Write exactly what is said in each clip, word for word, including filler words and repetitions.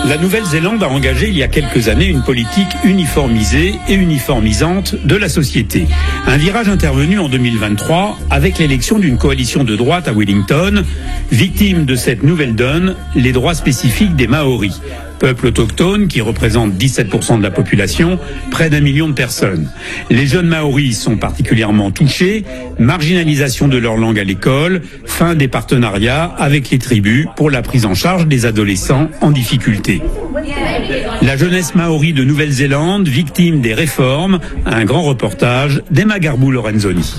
La Nouvelle-Zélande a engagé il y a quelques années une politique uniformisée et uniformisante de la société. Un virage intervenu en deux mille vingt-trois avec l'élection d'une coalition de droite à Wellington, victime de cette nouvelle donne, les droits spécifiques des Maoris. Peuple autochtone qui représente dix-sept pour cent de la population, près d'un million de personnes. Les jeunes Maoris sont particulièrement touchés, marginalisation de leur langue à l'école, fin des partenariats avec les tribus pour la prise en charge des adolescents en difficulté. La jeunesse maori de Nouvelle-Zélande, victime des réformes, un grand reportage d'Emma Garbu-Lorenzoni.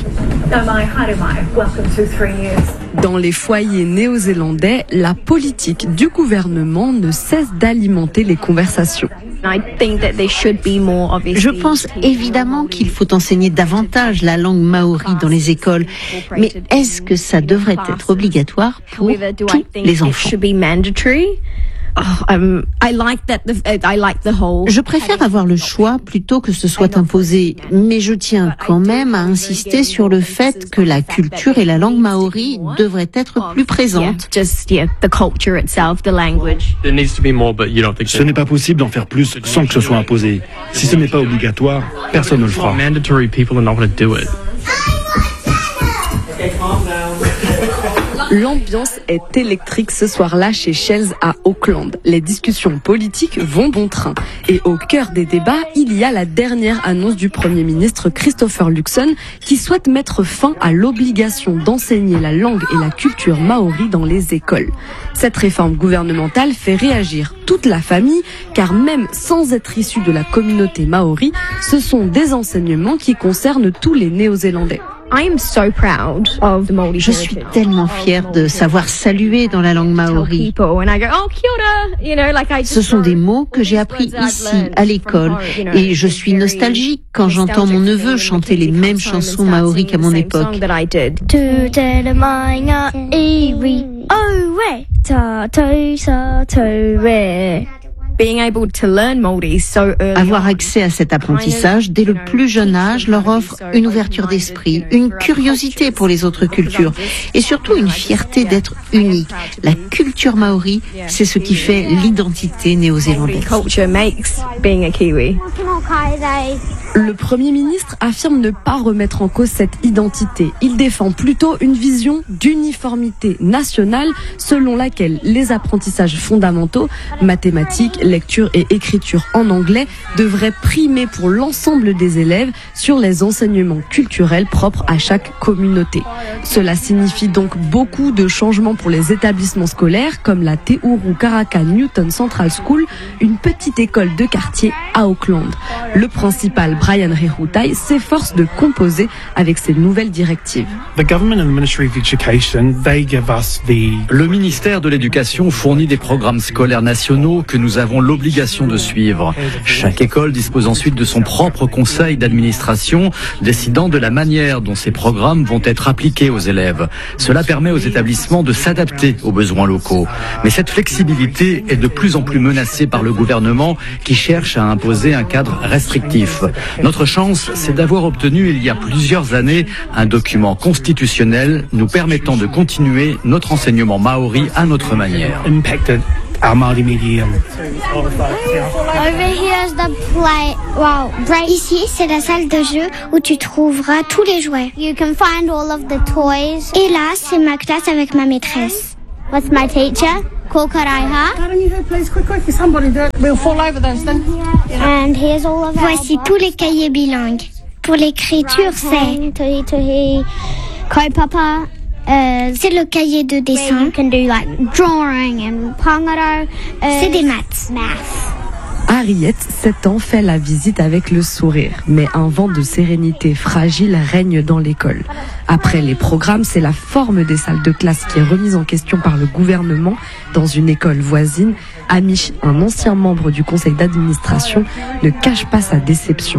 Dans les foyers néo-zélandais, la politique du gouvernement ne cesse d'alimenter les conversations. Je pense évidemment qu'il faut enseigner davantage la langue maori dans les écoles, mais est-ce que ça devrait être obligatoire pour tous les enfants ? Je préfère avoir le choix plutôt que ce soit imposé, mais je tiens quand même à insister sur le fait que la culture et la langue maori devraient être plus présentes. Ce n'est pas possible d'en faire plus sans que ce soit imposé. Si ce n'est pas obligatoire, personne ne le fera. L'ambiance est électrique ce soir-là chez Shells à Auckland. Les discussions politiques vont bon train. Et au cœur des débats, il y a la dernière annonce du Premier ministre Christopher Luxon qui souhaite mettre fin à l'obligation d'enseigner la langue et la culture maori dans les écoles. Cette réforme gouvernementale fait réagir toute la famille car même sans être issu de la communauté maori, ce sont des enseignements qui concernent tous les Néo-Zélandais. Je suis tellement fière de savoir saluer dans la langue maori. Ce sont des mots que j'ai appris ici, à l'école, et je suis nostalgique quand j'entends mon neveu chanter les mêmes chansons maori qu'à mon époque. Avoir accès à cet apprentissage dès le plus jeune âge leur offre une ouverture d'esprit, une curiosité pour les autres cultures et surtout une fierté d'être unique. La culture maori, c'est ce qui fait l'identité néo-zélandaise. Le Premier ministre affirme ne pas remettre en cause cette identité. Il défend plutôt une vision d'uniformité nationale selon laquelle les apprentissages fondamentaux, mathématiques, lecture et écriture en anglais devraient primer pour l'ensemble des élèves sur les enseignements culturels propres à chaque communauté. Cela signifie donc beaucoup de changements pour les établissements scolaires comme la Te Uru Karaka Newton Central School, une petite école de quartier à Auckland. Le principal Brian Rehutai s'efforce de composer avec ces nouvelles directives. Le ministère de l'Éducation fournit des programmes scolaires nationaux que nous avons l'obligation de suivre. Chaque école dispose ensuite de son propre conseil d'administration, décidant de la manière dont ces programmes vont être appliqués aux élèves. Cela permet aux établissements de s'adapter aux besoins locaux. Mais cette flexibilité est de plus en plus menacée par le gouvernement qui cherche à imposer un cadre restrictif. Notre chance, c'est d'avoir obtenu il y a plusieurs années un document constitutionnel nous permettant de continuer notre enseignement maori à notre manière. Over here's the play. Wow. Right. Ici, c'est la salle de jeu où tu trouveras tous les jouets. You can find all of the toys. Et là, c'est ma classe avec ma maîtresse. What's my teacher? Kokaraiha. And here's all of Voici tous les cahiers bilingues. Pour l'écriture, c'est Kaipapa. Euh, c'est le cahier de dessin. Can do like drawing and pangaro. Euh, c'est des maths. Math. Harriet, sept ans, fait la visite avec le sourire. Mais un vent de sérénité fragile règne dans l'école. Après les programmes, c'est la forme des salles de classe qui est remise en question par le gouvernement dans une école voisine. Amish, un ancien membre du conseil d'administration, ne cache pas sa déception.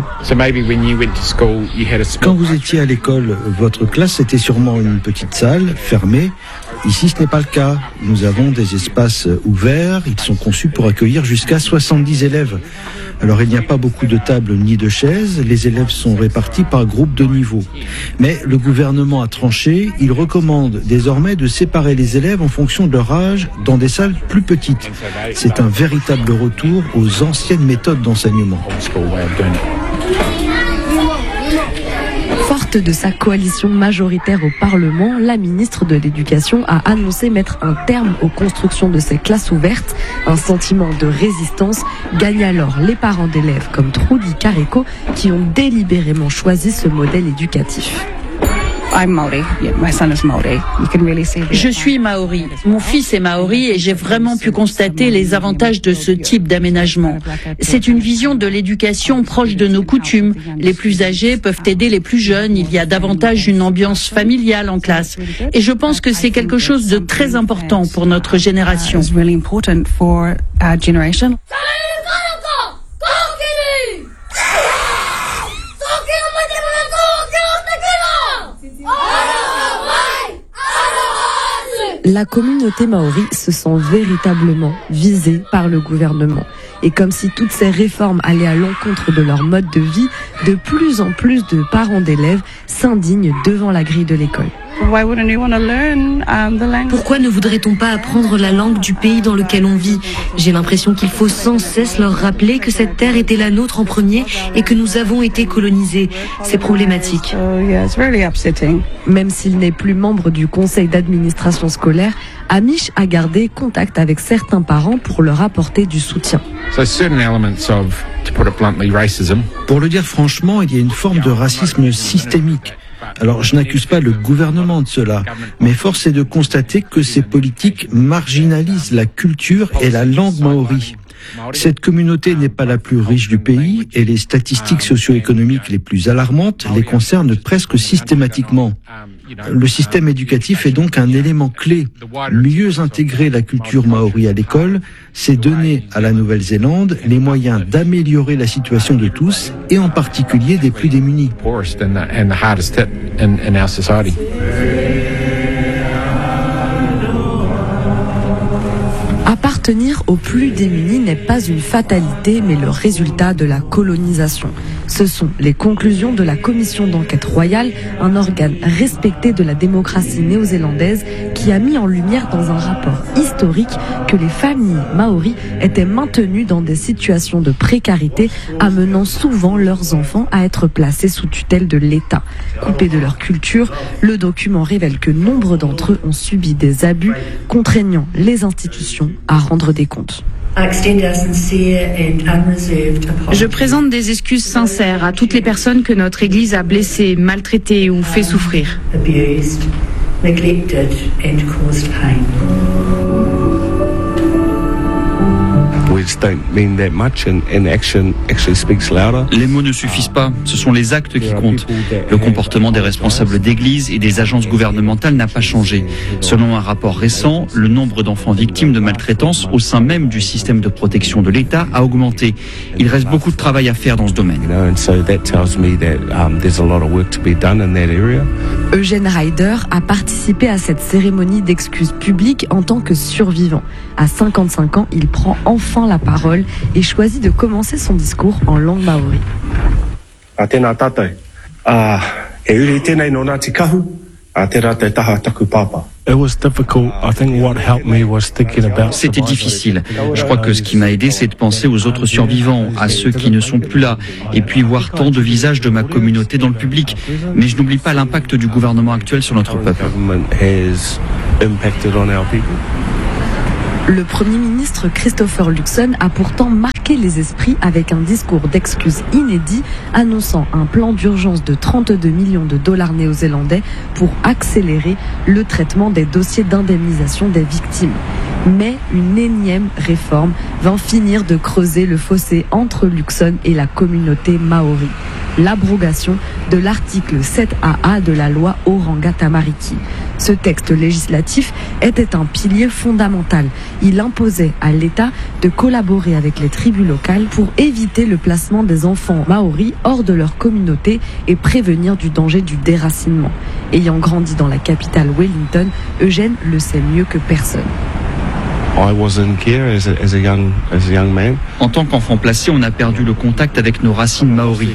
Quand vous étiez à l'école, votre classe était sûrement une petite salle, fermée, Ici, ce n'est pas le cas. Nous avons des espaces ouverts. Ils sont conçus pour accueillir jusqu'à soixante-dix élèves. Alors, il n'y a pas beaucoup de tables ni de chaises. Les élèves sont répartis par groupe de niveau. Mais le gouvernement a tranché. Il recommande désormais de séparer les élèves en fonction de leur âge dans des salles plus petites. C'est un véritable retour aux anciennes méthodes d'enseignement. Forte de sa coalition majoritaire au Parlement, la ministre de l'Éducation a annoncé mettre un terme aux constructions de ces classes ouvertes. Un sentiment de résistance gagne alors les parents d'élèves comme Trudy Carrico qui ont délibérément choisi ce modèle éducatif. Je suis maori. Mon fils est maori et j'ai vraiment pu constater les avantages de ce type d'aménagement. C'est une vision de l'éducation proche de nos coutumes. Les plus âgés peuvent aider les plus jeunes. Il y a davantage une ambiance familiale en classe. Et je pense que c'est quelque chose de très important pour notre génération. La communauté maori se sent véritablement visée par le gouvernement. Et comme si toutes ces réformes allaient à l'encontre de leur mode de vie, de plus en plus de parents d'élèves s'indignent devant la grille de l'école. Pourquoi ne voudrait-on pas apprendre la langue du pays dans lequel on vit? J'ai l'impression qu'il faut sans cesse leur rappeler que cette terre était la nôtre en premier et que nous avons été colonisés. C'est problématique. Même s'il n'est plus membre du conseil d'administration scolaire, Amish a gardé contact avec certains parents pour leur apporter du soutien. Pour le dire franchement, il y a une forme de racisme systémique. Alors, je n'accuse pas le gouvernement de cela, mais force est de constater que ces politiques marginalisent la culture et la langue maori. Cette communauté n'est pas la plus riche du pays et les statistiques socio-économiques les plus alarmantes les concernent presque systématiquement. Le système éducatif est donc un élément clé. Mieux intégrer la culture maori à l'école, c'est donner à la Nouvelle-Zélande les moyens d'améliorer la situation de tous et en particulier des plus démunis. Appartenir aux plus démunis n'est pas une fatalité, mais le résultat de la colonisation. Ce sont les conclusions de la commission d'enquête royale, un organe respecté de la démocratie néo-zélandaise qui a mis en lumière dans un rapport historique que les familles maoris étaient maintenues dans des situations de précarité, amenant souvent leurs enfants à être placés sous tutelle de l'État. Coupés de leur culture, le document révèle que nombre d'entre eux ont subi des abus, contraignant les institutions à rendre des comptes. Je présente des excuses sincères à toutes les personnes que notre Église a blessées, maltraitées ou fait souffrir. Les mots ne suffisent pas, ce sont les actes qui comptent. Le comportement des responsables d'église et des agences gouvernementales n'a pas changé. Selon un rapport récent, le nombre d'enfants victimes de maltraitance au sein même du système de protection de l'État a augmenté. Il reste beaucoup de travail à faire dans ce domaine. Eugène Ryder a participé à cette cérémonie d'excuses publiques en tant que survivant. À cinquante-cinq ans, il prend enfin la parole et choisit de commencer son discours en langue maori. C'était difficile. Je crois que ce qui m'a aidé, c'est de penser aux autres survivants, à ceux qui ne sont plus là, et puis voir tant de visages de ma communauté dans le public. Mais je n'oublie pas l'impact du gouvernement actuel sur notre peuple. Le Premier ministre Christopher Luxon a pourtant marqué les esprits avec un discours d'excuses inédit annonçant un plan d'urgence de trente-deux millions de dollars néo-zélandais pour accélérer le traitement des dossiers d'indemnisation des victimes. Mais une énième réforme va finir de creuser le fossé entre Luxon et la communauté maori. l'abrogation de l'article sept A A de la loi Oranga Tamariki. Ce texte législatif était un pilier fondamental. Il imposait à l'État de collaborer avec les tribus locales pour éviter le placement des enfants maoris hors de leur communauté et prévenir du danger du déracinement. Ayant grandi dans la capitale Wellington, Eugène le sait mieux que personne. En tant qu'enfant placé, on a perdu le contact avec nos racines maoris.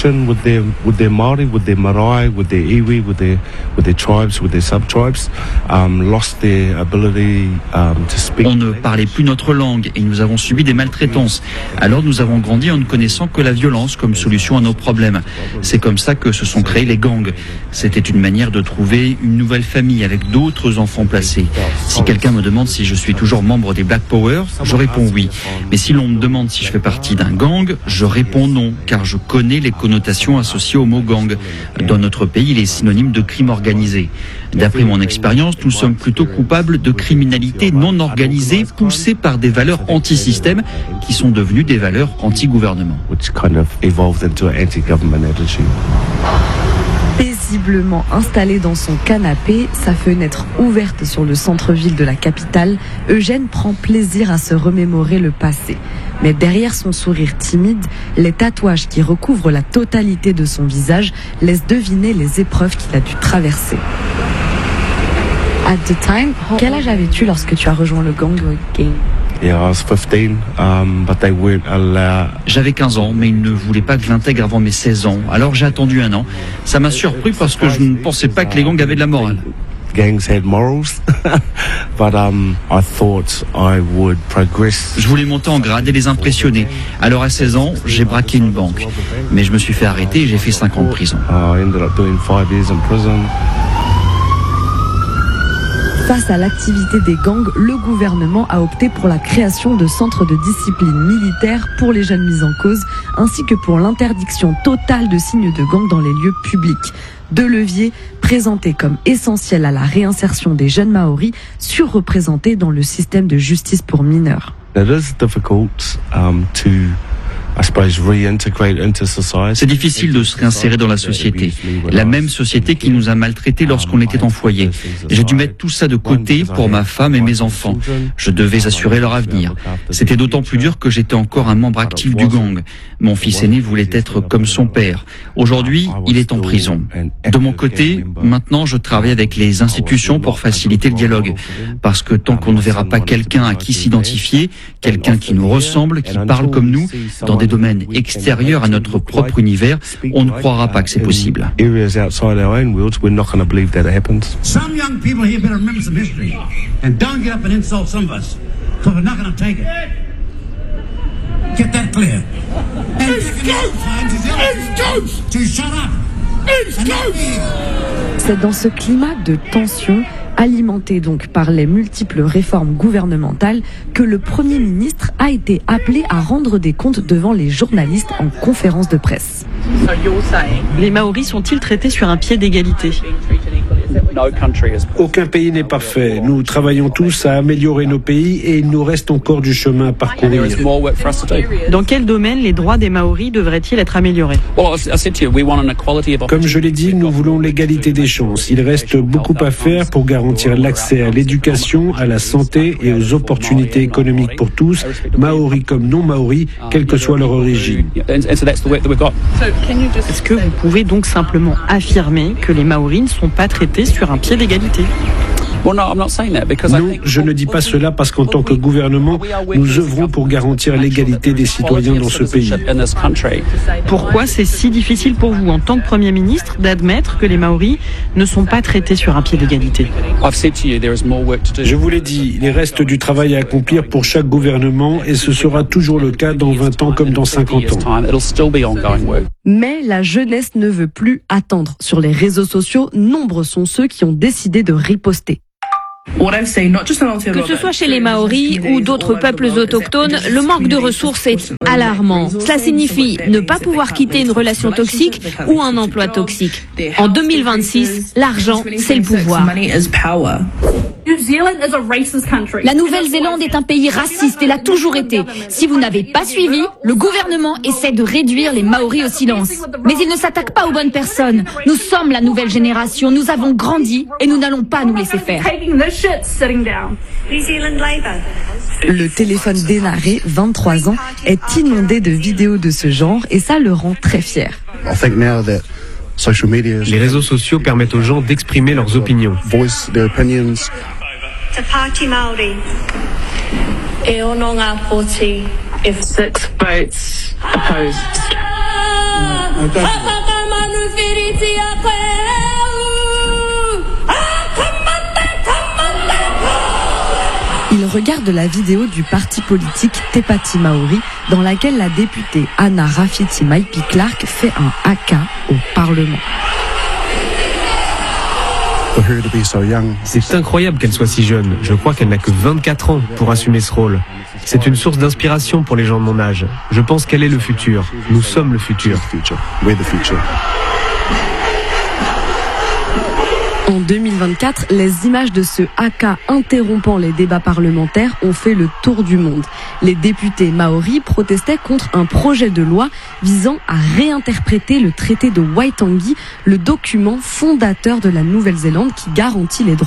On ne parlait plus notre langue et nous avons subi des maltraitances. Alors nous avons grandi en ne connaissant que la violence comme solution à nos problèmes. C'est comme ça que se sont créés les gangs. C'était une manière de trouver une nouvelle famille avec d'autres enfants placés. Si quelqu'un me demande si je suis toujours membre des Black Power, je réponds oui. Mais si l'on me demande si je fais partie d'un gang, je réponds non, car je connais les connotations associées au mot gang. Dans notre pays, il est synonyme de crime organisé. D'après mon expérience, nous sommes plutôt coupables de criminalité non organisée poussée par des valeurs anti-système qui sont devenues des valeurs anti-gouvernement. Paisiblement installé dans son canapé, sa fenêtre ouverte sur le centre-ville de la capitale, Eugène prend plaisir à se remémorer le passé. Mais derrière son sourire timide, les tatouages qui recouvrent la totalité de son visage laissent deviner les épreuves qu'il a dû traverser. At the time, quel âge avais-tu lorsque tu as rejoint le gang? J'avais quinze ans, mais ils ne voulaient pas que je l'intègre avant mes seize ans. Alors j'ai attendu un an. Ça m'a surpris parce que je ne pensais pas que les gangs avaient de la morale. Je voulais monter en grade et les impressionner. Alors à seize ans, j'ai braqué une banque. Mais je me suis fait arrêter et j'ai fait cinq ans de prison. Face à l'activité des gangs, le gouvernement a opté pour la création de centres de discipline militaire pour les jeunes mis en cause, ainsi que pour l'interdiction totale de signes de gang dans les lieux publics. Deux leviers présentés comme essentiels à la réinsertion des jeunes maoris, surreprésentés dans le système de justice pour mineurs. C'est difficile de se réinsérer dans la société. La même société qui nous a maltraités lorsqu'on était en foyer. J'ai dû mettre tout ça de côté pour ma femme et mes enfants. Je devais assurer leur avenir. C'était d'autant plus dur que j'étais encore un membre actif du gang. Mon fils aîné voulait être comme son père. Aujourd'hui, il est en prison. De mon côté, maintenant, je travaille avec les institutions pour faciliter le dialogue. Parce que tant qu'on ne verra pas quelqu'un à qui s'identifier, quelqu'un qui nous ressemble, qui parle comme nous, dans des domaines extérieurs à notre propre univers, on ne croira pas que c'est possible. Some young people here better remember some history and don't get up and insult some of us, because we're not going to take it. Get that clear. C'est dans ce climat de tension, alimenté donc par les multiples réformes gouvernementales, que le Premier ministre a été appelé à rendre des comptes devant les journalistes en conférence de presse. Les Maoris sont-ils traités sur un pied d'égalité ? Aucun pays n'est parfait. Nous travaillons tous à améliorer nos pays et il nous reste encore du chemin à parcourir. Dans quel domaine les droits des Maoris devraient-ils être améliorés ? Comme je l'ai dit, nous voulons l'égalité des chances. Il reste beaucoup à faire pour garantir l'accès à l'éducation, à la santé et aux opportunités économiques pour tous, Maoris comme non Maoris, quelle que soit leur origine. Est-ce que vous pouvez donc simplement affirmer que les Maoris ne sont pas traités sur un pied d'égalité ? Non, je ne dis pas cela parce qu'en tant que gouvernement, nous œuvrons pour garantir l'égalité des citoyens dans ce pays. Pourquoi c'est si difficile pour vous, en tant que Premier ministre, d'admettre que les Maoris ne sont pas traités sur un pied d'égalité ? Je vous l'ai dit, il reste du travail à accomplir pour chaque gouvernement et ce sera toujours le cas dans vingt ans comme dans cinquante ans. Mais la jeunesse ne veut plus attendre. Sur les réseaux sociaux, nombreux sont ceux qui ont décidé de riposter. Que ce soit chez les Maoris ou d'autres peuples autochtones, le manque de ressources est alarmant. Cela signifie ne pas pouvoir quitter une relation toxique ou un emploi toxique. En deux mille vingt-six, l'argent, c'est le pouvoir. La Nouvelle-Zélande est un pays raciste et l'a toujours été. Si vous n'avez pas suivi, le gouvernement essaie de réduire les Maoris au silence. Mais il ne s'attaque pas aux bonnes personnes. Nous sommes la nouvelle génération, nous avons grandi et nous n'allons pas nous laisser faire. Le téléphone d'Enare, vingt-trois ans, est inondé de vidéos de ce genre et ça le rend très fier. Les réseaux sociaux permettent aux gens d'exprimer leurs opinions. Il regarde la vidéo du parti politique Te Pāti Maori dans laquelle la députée Anna Rafiti Maipi-Clark fait un haka au Parlement. C'est incroyable qu'elle soit si jeune. Je crois qu'elle n'a que vingt-quatre ans pour assumer ce rôle. C'est une source d'inspiration pour les gens de mon âge. Je pense qu'elle est le futur. Nous sommes le futur. En deux mille vingt-quatre, les images de ce haka interrompant les débats parlementaires ont fait le tour du monde. Les députés maoris protestaient contre un projet de loi visant à réinterpréter le traité de Waitangi, le document fondateur de la Nouvelle-Zélande qui garantit les droits